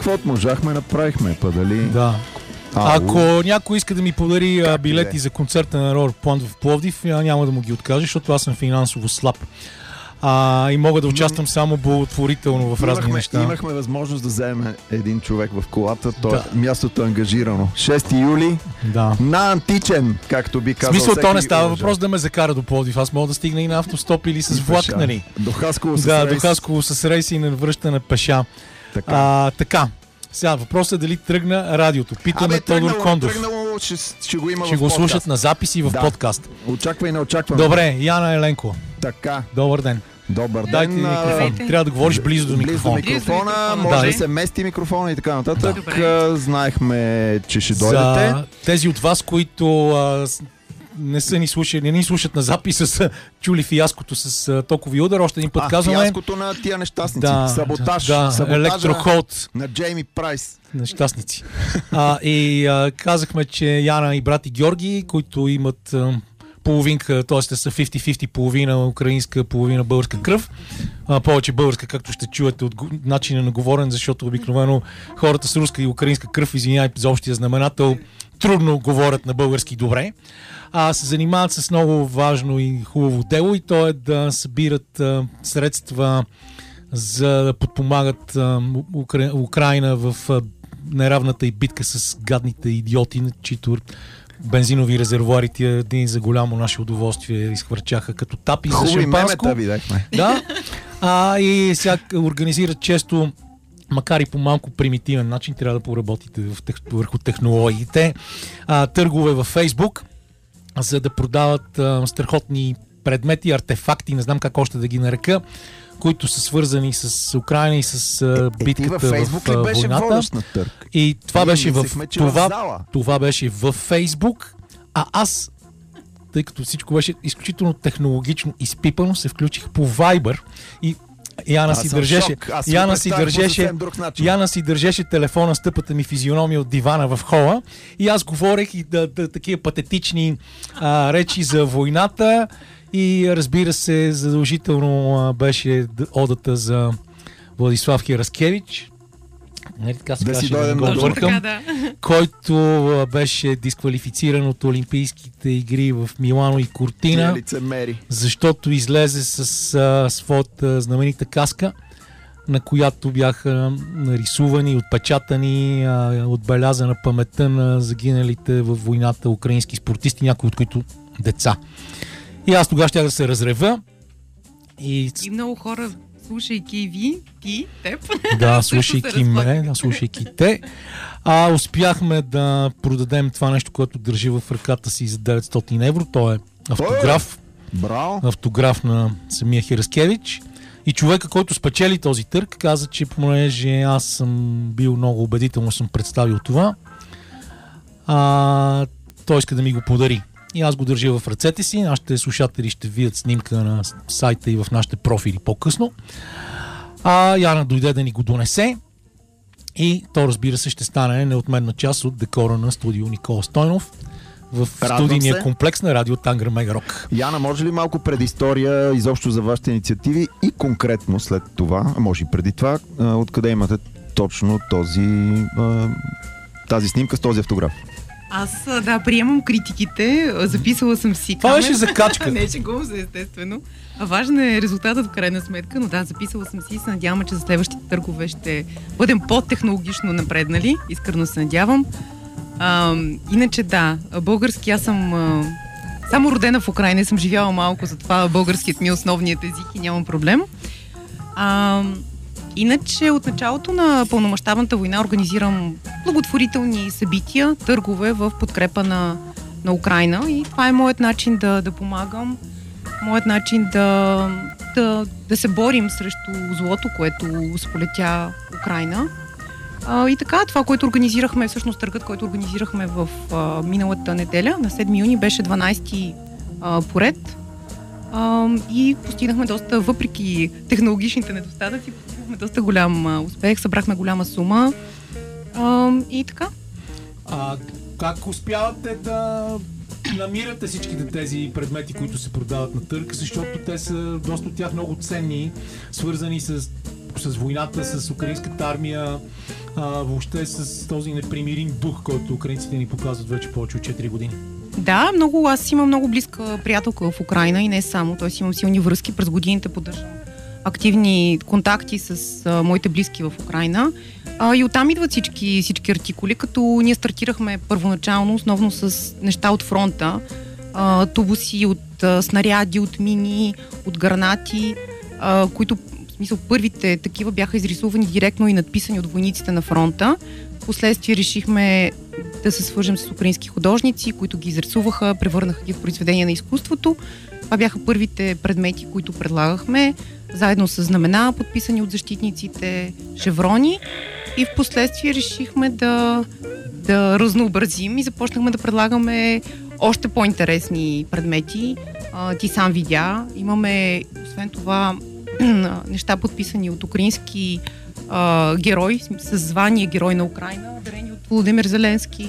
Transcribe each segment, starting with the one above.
каквото можахме, направихме. Па дали... Да. Ако някой иска да ми подари билети за концерта на Рор Планд в Пловдив, няма да му ги откажа, защото аз съм финансово слаб. И мога да участвам само благотворително в разни неща. Имахме възможност да вземем един човек в колата. Мястото е ангажирано. 6 юли на Античен, както би казал. В смисъл, то не става въпрос да ме закара до Пловдив. Аз мога да стигна и на автостоп или с влак, нали? До Хасково с рейс. До Хасково с рейс и на връщане пеша. Така. Сега въпросът е дали тръгна радиото. Питаме Тодор Кондов. Ще го има ще го слушат на записи в подкаст. Очаквай и не очакваме. Добре, Яна Еленко. Така. Добър ден. Добър дайте ден. Микрофон. Трябва да говориш близо до микрофона. Може да се мести микрофона и така нататък. Знаехме, че ще дойдете. За тези от вас, които не ни слушат на записа, са чули фиаското с токови удар. Още един път казваме. Фиаското на тия нещастници. Саботаж. Електроход. На Джейми Прайс. Нещастници. Казахме, че Яна и брати Георги, които имат половинка, т.е. са 50-50, половина украинска, половина българска кръв. Повече българска, както ще чуете от начина на говорен, защото обикновено хората с руска и украинска кръв, извинявай за общия знаменател, трудно говорят на български добре. Се занимават с много важно и хубаво дело и то е да събират средства за да подпомагат Украйна в неравната и битка с гадните идиоти, на чието бензинови резервуари тия дни за голямо наше удоволствие изхвърчаха като тапи за шампанско. Да. И сега организират често, макар и по малко примитивен начин, трябва да поработите върху технологиите, търгове във Фейсбук, за да продават страхотни предмети, артефакти, не знам как още да ги нарека, които са свързани с Украйна и с битката в войната. И това беше в Фейсбук, а аз, тъй като всичко беше изключително технологично изпипано, се включих по Viber и Яна си държеше телефона с тъпата ми физиономия от дивана в хола и аз говорех и такива патетични речи за войната. И разбира се, задължително беше одата за Владислав Хераскевич, който беше дисквалифициран от Олимпийските игри в Милано и Кортина, защото излезе с своята знаменита каска, на която бяха нарисувани, отпечатани, отбелязана паметта на загиналите във войната украински спортисти, някои от които деца. И аз тогава щях да се разрева. И много хора, слушайки теб. Да, слушайки ме, слушайки те. Успяхме да продадем това нещо, което държи в ръката си за 900 евро. То е автограф. Автограф на самия Хераскевич. И човека, който спечели този търг, каза, че понеже аз съм бил много убедително, съм представил това, той иска да ми го подари. И аз го държа в ръцете си. Нашите слушатели ще видят снимка на сайта и в нашите профили по-късно. Яна дойде да ни го донесе. И то, разбира се, ще стане неотменна част от декора на студио Никола Стойнов в студийния комплекс на радио Тангра Мега Рок. Яна, може ли малко предистория изобщо за вашите инициативи и конкретно след това, може и преди това, откъде имате точно тази снимка с този автограф? Аз, приемам критиките, записала съм си. Това беше закачка. Не, шегувам се, естествено. Важен е резултатът в крайна сметка, но записала съм си и се надявам, че за следващите търгове ще бъдем по-технологично напреднали. Искрено се надявам. Иначе български, аз съм само родена в Украйна и съм живяла малко, затова българският ми е основният език и нямам проблем. Иначе от началото на пълномащабната война организирам благотворителни събития, търгове в подкрепа на Украйна и това е моят начин да помагам, моят начин да се борим срещу злото, което сполетя Украйна. И така, това, което организирахме, всъщност търгът, който организирахме в миналата неделя, на 7 юни, беше 12-ти поред. И постигнахме доста, въпреки технологичните недостатъци, постигнахме доста голям успех, събрахме голяма сума и така. Как успявате да намирате всичките тези предмети, които се продават на търг, защото те са доста от тях много ценни, свързани с с войната, с украинската армия, въобще с този непримирим дух, който украинците ни показват вече повече от 4 години. Да, аз имам много близка приятелка в Украйна и не само, т.е. имам силни връзки, през годините поддържам активни контакти с моите близки в Украйна. И оттам идват всички артикули, като ние стартирахме първоначално основно с неща от фронта, тубуси от снаряди, от мини, от гранати, които, в смисъл, първите такива бяха изрисувани директно и надписани от войниците на фронта. Впоследствие решихме да се свържем с украински художници, които ги изрисуваха, превърнаха ги в произведения на изкуството. Това бяха първите предмети, които предлагахме, заедно с знамена, подписани от защитниците, шеврони. И впоследствие решихме да разнообразим и започнахме да предлагаме още по-интересни предмети. Ти сам видя. Имаме, освен това, неща подписани от украински герой, с звание Герой на Украйна, дарени от Володимир Зеленски.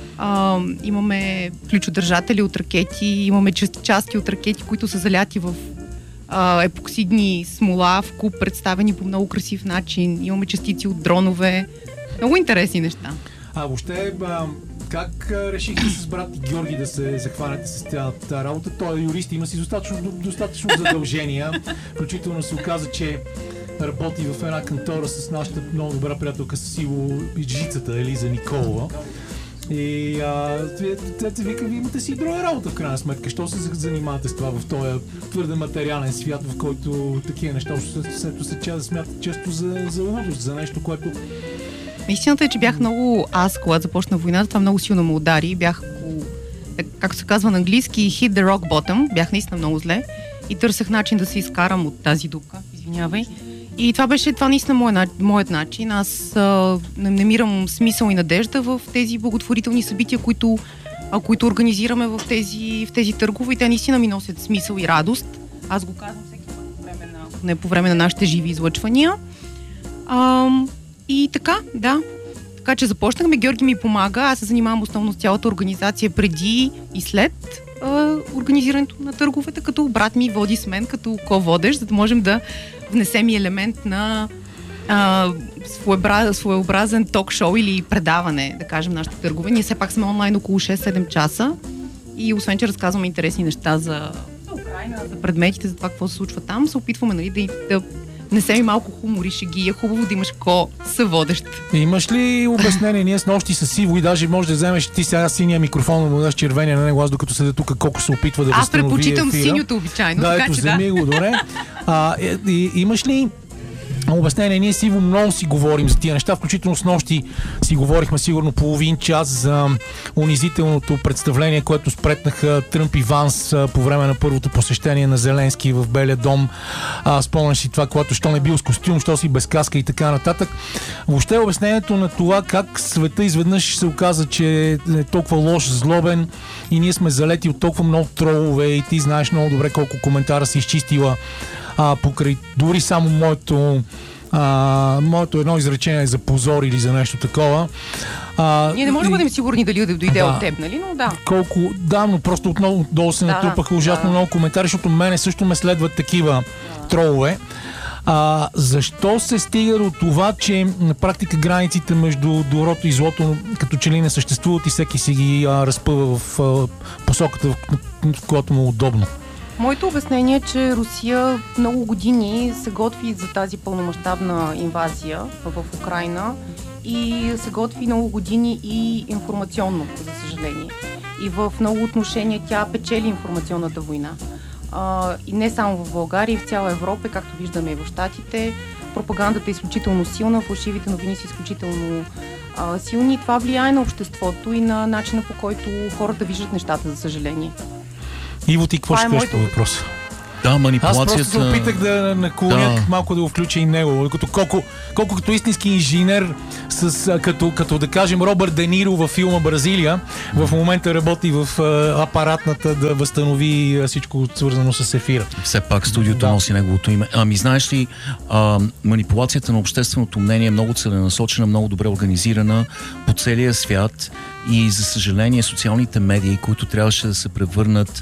Имаме ключодържатели от ракети, имаме части от ракети, които са заляти в епоксидни смола в куп, представени по много красив начин. Имаме частици от дронове. Много интересни неща. Въобще, как решихте с брат Георги да се захванете с тази работа? Той е юрист, има си достатъчно задължения. Включително се оказа, че работи в една кантора с нашата много добра приятелка Сиво Иджицата, Елиза Николова. И те вика, вие имате си друга работа в крайна сметка. Що се занимавате с това в този твърде материален свят, в който такива неща се смятат често за лудост, за нещо, което... Истината е, че бях много... Аз, когато започна войната, това много силно ме удари. Бях, както се казва на английски, hit the rock bottom. Бях наистина много зле и търсех начин да се изкарам от тази дупка. Извинявай. И това наистина моят начин. Аз намирам смисъл и надежда в тези благотворителни събития, които организираме в тези търгове, и те наистина ми носят смисъл и радост. Аз го казвам всеки път по време на нашите живи излъчвания. И така, да. Така че започнахме, Георги ми помага, аз се занимавам основно с цялата организация преди и след организирането на търговете, като брат ми води с мен като ко-водещ, за да можем да внесем и елемент на своеобразен ток-шоу или предаване, да кажем, нашите търгове. Ние все пак сме онлайн около 6-7 часа и освен, че разказваме интересни неща за Украйна, за предметите, за това какво се случва там, се опитваме, нали, да внесем и малко хумор и шеги. Е хубаво да имаш ко-съводещ. Имаш ли обяснение? Ние с нощи с Сиво и даже можеш да вземеш ти сега синия микрофон, да му дадеш червения на него, аз докато седя тук, колко се опитва да възстанови ефира. Аз предпочитам синьото обичайно. Да, ето, вземи го, добре. Имаш ли обяснение? Ние с Иво много си говорим за тия неща, включително с нощи си говорихме сигурно половин час за унизителното представление, което спретнаха Тръмп и Ванс по време на първото посещение на Зеленски в Белия дом. Спомняш си това, когато що не бил с костюм, що си без каска и така нататък. Въобще обяснението на това как света изведнъж се оказа, че е толкова лош, злобен и ние сме залети от толкова много тролове и ти знаеш много добре колко коментара си изчистила покрай дори само моето едно изречение за позор или за нещо такова. Ние не можем да бъдем сигурни дали да дойде от теб, нали? Но да. Но просто отново долу се натрупаха ужасно много коментари, защото мене също ме следват такива тролове. Защо се стига до това, че на практика границите между доброто и злото като че ли не съществуват и всеки си ги разпъва в посоката, в която му е удобно? Моето обяснение е, че Русия много години се готви за тази пълномащабна инвазия в Украйна и се готви много години и информационно, за съжаление. И в много отношения тя печели информационната война. И не само в България, и в цяла Европа, както виждаме и в Щатите. Пропагандата е изключително силна, фалшивите новини са изключително силни. Това влияе на обществото и на начина, по който хората виждат нещата, за съжаление. Иво, ти какво ще кажеш по въпроса? Да, манипулацията... Аз просто се опитах да наклоня малко да го включа и него. Колко като истински инженер, като да кажем Робърт Де Ниро във филма Бразилия, в момента работи в апаратната да възстанови всичко свързано с ефира. Все пак студиото носи неговото име. Знаеш ли, манипулацията на общественото мнение е много целенасочена, много добре организирана по целия свят и за съжаление социалните медии, които трябваше да се превърнат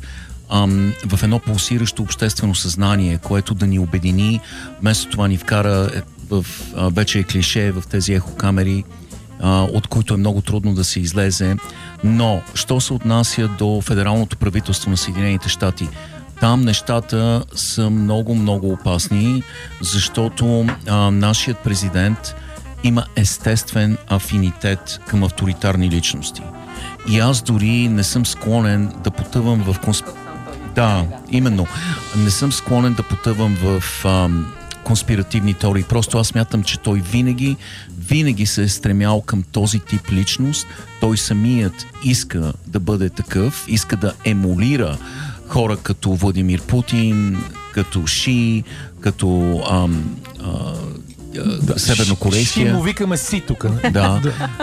в едно пулсиращо обществено съзнание, което да ни обедини, вместо това ни вкара вече е клише в тези ехокамери, от които е много трудно да се излезе. Но, що се отнася до федералното правителство на Съединените щати, там нещата са много, много опасни, защото нашият президент има естествен афинитет към авторитарни личности. И аз дори не съм склонен да потъвам в Да, именно. Не съм склонен да потъвам в конспиративни теории. Просто аз смятам, че той винаги се е стремял към този тип личност. Той самият иска да бъде такъв, иска да емулира хора като Владимир Путин, като Ши, като севернокорейския. Ши му викаме Си тук. Да.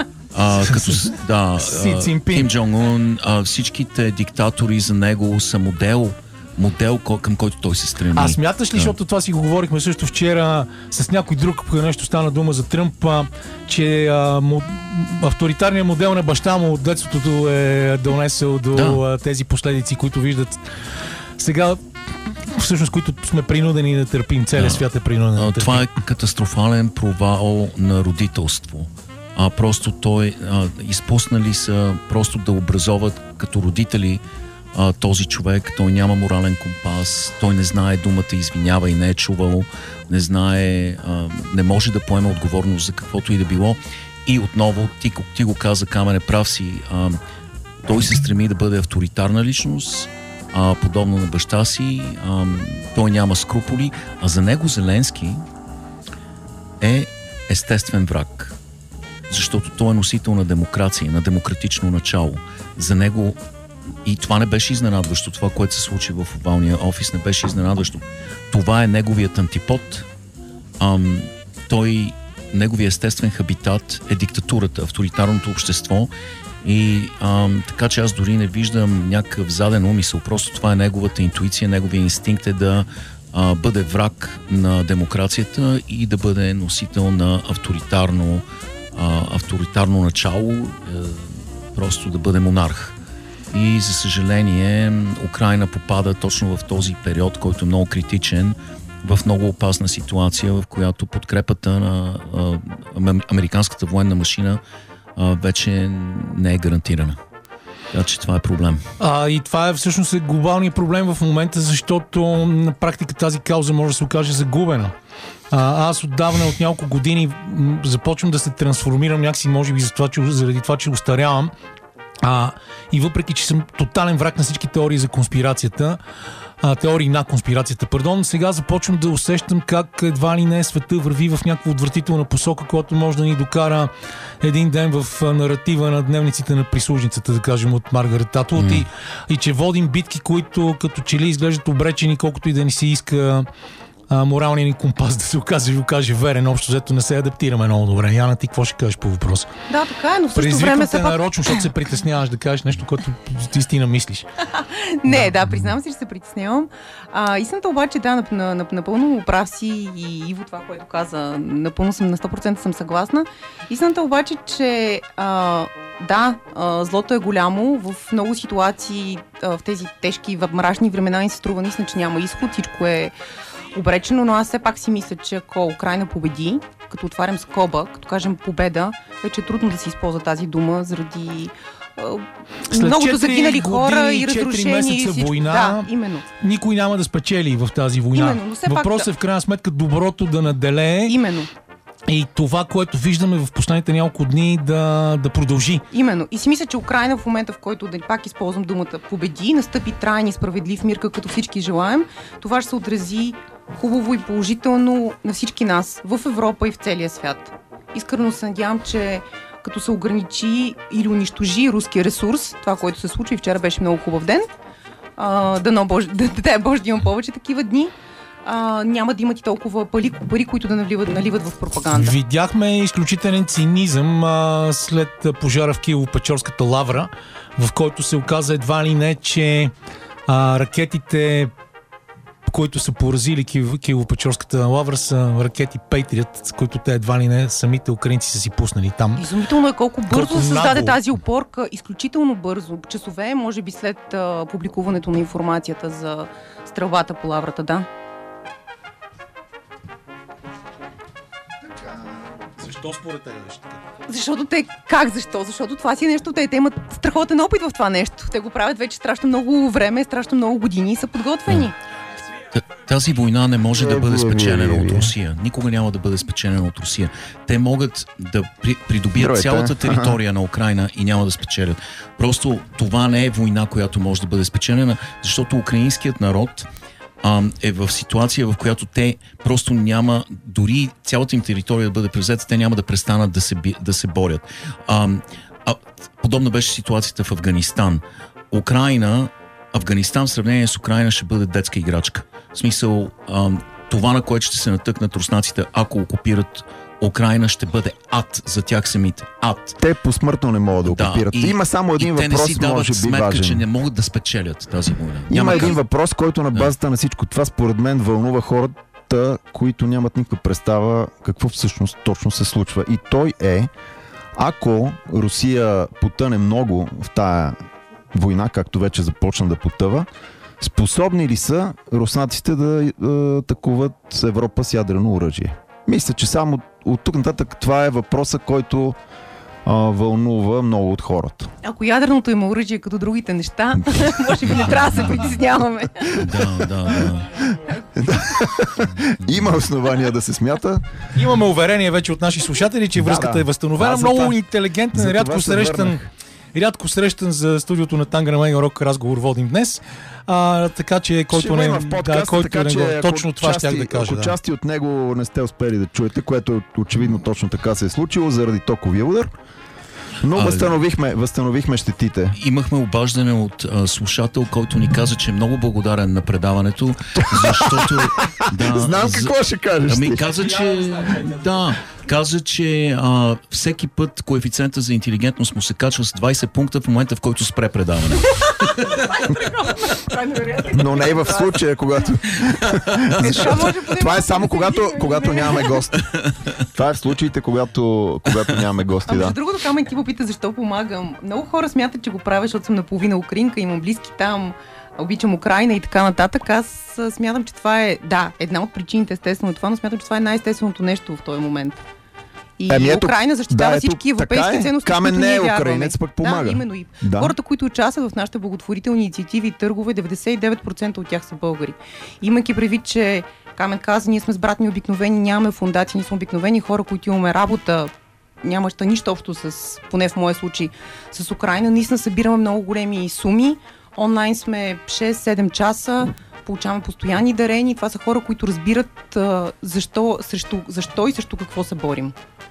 Ким Джонг Ун, всичките диктатори за него са модел, към който той се стреми. А смяташ ли, защото това си го говорихме също вчера с някой друг, нещо стана дума за Тръмп, че авторитарният модел на баща му от детството е донесъл до тези последици, които виждат сега, всъщност, които сме принудени да търпим. Целият свят е принуден да търпим. Това е катастрофален провал на родителство. Просто той изпуснали са просто да образоват като родители този човек. Той няма морален компас, той не знае думата извинява и не е чувал, не знае, не може да поеме отговорност за каквото и да било. И отново, ти го каза, Камене, прав си, той се стреми да бъде авторитарна личност, подобно на баща си, той няма скруполи, а за него Зеленски е естествен враг. Защото той е носител на демокрация, на демократично начало. За него, и това не беше изненадващо, това, което се случи в овалния офис, не беше изненадващо. Това е неговият антипод. Неговият естествен хабитат е диктатурата, авторитарното общество. И така че аз дори не виждам някакъв заден умисъл. Просто това е неговата интуиция, неговия инстинкт е да бъде враг на демокрацията и да бъде носител на авторитарно начало, просто да бъде монарх. И за съжаление Украйна попада точно в този период, който е много критичен, в много опасна ситуация, в която подкрепата на американската военна машина вече не е гарантирана. Така че това е проблем. И това е всъщност глобалният проблем в момента, защото на практика тази кауза може да се окаже загубена. Аз отдавна, от няколко години започвам да се трансформирам някакси, може би заради това, че устарявам. И въпреки, че съм тотален враг на всички теории за конспирацията, теории на конспирацията, сега започвам да усещам как едва ли не света върви в някаква отвратителна посока, която може да ни докара един ден в наратива на дневниците на прислужницата, да кажем, от Маргарет Атвуд, и че водим битки, които като че ли изглеждат обречени, колкото и да ни се иска моралния ни компас да се окаже верен. Общо взето не се адаптираме много добре. Яна, ти какво ще кажеш по въпроса? Да, така е, но в същото време се нарочно, защото се притесняваш да кажеш нещо, което истина мислиш. Не, признавам си, че се притеснявам. Истината обаче, напълно прав си, и Иво това, което каза, напълно съм на 100% съм съгласна. Истината обаче, че злото е голямо. В много ситуации в тези тежки, мрачни времена ни се струва наистина, че няма изход, всичко е обречено, но аз все пак си мисля, че ако Украйна победи, като отварям скоба, като кажем победа, вече е трудно да се използва тази дума заради многото загинали хора и разрушения. 4 месеца война, именно. Никой няма да спечели в тази война. Въпросът е в крайна сметка доброто да наделее. Именно. И това, което виждаме в последните няколко дни, да продължи. Именно. И си мисля, че Украйна в момента, в който, пак използвам думата победи, настъпи траен и справедлив мир, като всички желаем, това ще се отрази хубаво и положително на всички нас в Европа и в целия свят. Искрено се надявам, че като се ограничи или унищожи руския ресурс, това, което се случи, вчера беше много хубав ден, да Боже да имам повече такива дни, няма да имат и толкова пари, които да наливат в пропаганда. Видяхме изключителен цинизъм след пожара в Киево-Печорската лавра, в който се оказа едва ли не, че ракетите, които са поразили Киево-Печорската лавра, са ракети Patriot, с които те едва ли не самите украинци са си пуснали там. Изумително е колко бързо създаде тази опорка, изключително бързо, часове, може би след публикуването на информацията за стрелбата по лаврата, Защо според теб беше така? Защото защо? Защото това си е нещо, те имат страхотен опит в това нещо. Те го правят вече страшно много време, страшно много години и са подготвени. Тази война не може да бъде спечелена от Русия. Никога няма да бъде спечелена от Русия. Те могат да придобият цялата територия на Украйна и няма да спечелят. Просто това не е война, която може да бъде спечелена, защото украинският народ е в ситуация, в която те просто няма, дори цялата им територия да бъде превзета, те няма да престанат да се борят. Подобна беше ситуацията в Афганистан. Афганистан в сравнение с Украйна ще бъде детска играчка. В смисъл, това, на което ще се натъкнат руснаците, ако окупират Украйна, ще бъде ад за тях самите. Ад. Те посмъртно не могат да окупират. Има само един въпрос, те не си дават сметка, важен. че не могат да спечелят тази война. Има един въпрос, който на базата на всичко това, според мен, вълнува хората, които нямат никаква представа какво всъщност точно се случва. И той е, ако Русия потъне много в тая война, както вече започна да потъва, способни ли са руснаците да атакуват Европа с ядрено оръжие? Мисля, че само от тук нататък това е въпроса, който вълнува много от хората. Ако ядреното има оръжие като другите неща, може би не трябва да се притесняваме. Да. Има основания да се смята. Имаме уверение вече от наши слушатели, че връзката е възстановена. Много интелигентен, рядко срещан за студиото на Тангра Рок разговор водим днес. Така че който не точно това щях да кажа. Ако части от него не сте успели да чуете, което очевидно точно така се е случило заради токовия удар. Но възстановихме щетите. Имахме обаждане от слушател, който ни каза, че е много благодарен на предаването, защото... Знам какво ще кажеш. Каза, че всеки път коефициента за интелигентност му се качва с 20 пункта в момента, в който спре предаване. Но не и в случая, когато... Това е само когато нямаме гости. Това е в случаите, когато нямаме гости, да. Другото, Камен, ти попита защо помагам. Много хора смятат, че го правя, защото съм наполовина украинка, имам близки там, обичам Украйна и така нататък. Аз смятам, че това е, една от причините, естествено това, но смятам, че това е най-естественото нещо в този момент. И Украйна защитава всички европейски ценности, Камен не е украинец, пък помага. Да, именно и хората, които участват в нашите благотворителни инициативи и търгове, 99% от тях са българи. Имайки предвид, че Камен каза, ние сме с братни обикновени, нямаме фундации, ние сме обикновени хора, които имаме работа, нямаща нищо общо с, поне в моя случай, с Украйна. Наистина събираме много големи суми. Онлайн сме 6-7 часа, получаваме постоянни дарения. Това са хора, които разбират защо и срещу какво се борим.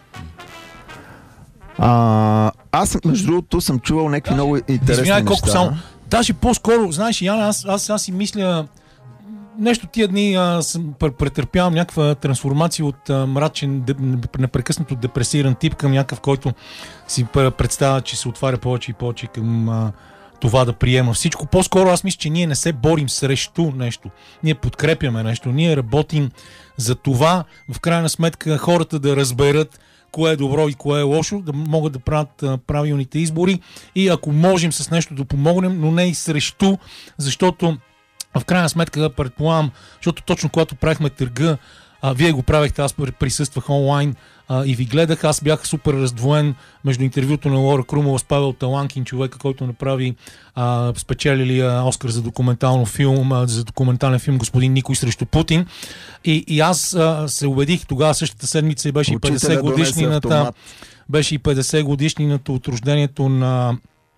Аз, между другото, съм чувал някакви много интересни неща. Даже по-скоро, знаеш, Яна, аз си мисля, нещо тия дни претърпявам някаква трансформация от мрачен, непрекъснато депресиран тип към някакъв, който си представя, че се отваря повече и повече към това да приема всичко. По-скоро аз мисля, че ние не се борим срещу нещо. Ние подкрепяме нещо. Ние работим за това, в крайна сметка, хората да разберат кое е добро и кое е лошо, да могат да правят правилните избори и ако можем с нещо да помогнем, но не и срещу, защото в крайна сметка предполагам, защото точно когато правихме търга, вие го правихте, аз присъствах онлайн и ви гледах, аз бях супер раздвоен между интервюто на Лора Крумова с Павел Таланкин, човека, който направи спечелилия Оскар за документален филм Господин Никой срещу Путин. И аз се убедих тогава, същата седмица беше и 50 годишнината от рождението на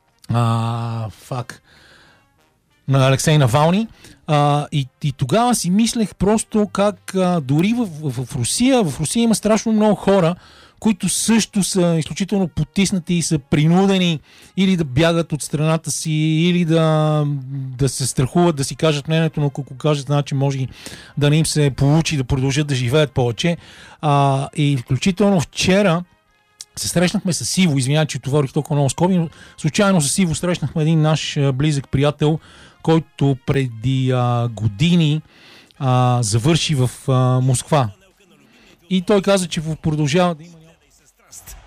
на Алексей Навални. И тогава си мислех просто как дори в Русия има страшно много хора, които също са изключително потиснати и са принудени или да бягат от страната си, или да се страхуват, да си кажат мнението, но ако кажат, значи може да не им се получи да продължат да живеят повече. И включително вчера се срещнахме с Иво, извинявай, че отворих толкова много скоби, но случайно с Иво срещнахме един наш близък приятел, който преди години завърши в Москва. И той каза, че продължава да има...